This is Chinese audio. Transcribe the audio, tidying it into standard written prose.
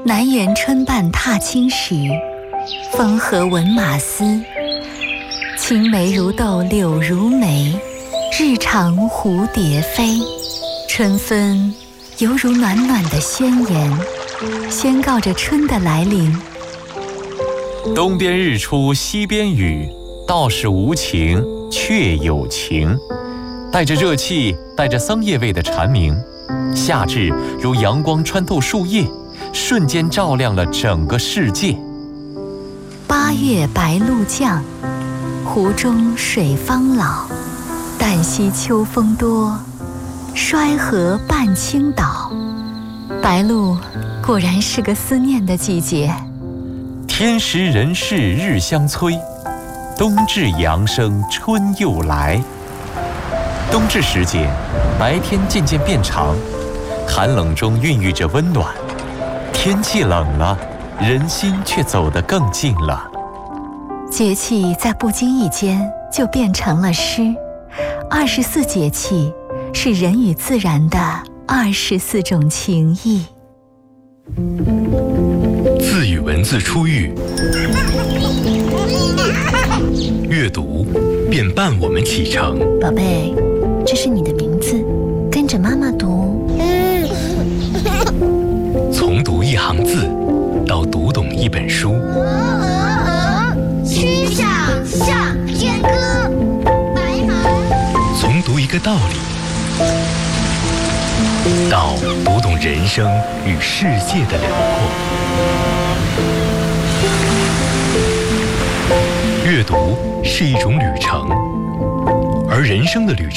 南园春半踏青时，风和闻马嘶。青梅如豆柳如眉，日长蝴蝶飞。春分犹如暖暖的宣言，宣告着春的来临。 东边日出西边雨，道是无晴却有晴。带着热气，带着桑叶味的蝉鸣，夏至如阳光穿透树叶，瞬间照亮了整个世界。 八月白露降，湖中水方老。旦夕秋风多，衰河半倾倒。白露果然是个思念的季节。 天时人事日相催，冬至阳生春又来。冬至时节，白天渐渐变长，寒冷中孕育着温暖。天气冷了，人心却走得更近了。 节气在不经意间就变成了诗。24节气是人与自然的24种情谊。 字与文字初遇，阅读便伴我们启程。 宝贝，这是你的名字，跟着妈妈读。 从读一行字到读懂一本书， 曲项向天歌。 从读一个道理到读懂人生与世界的辽阔。阅读是一种旅程，而人生的旅程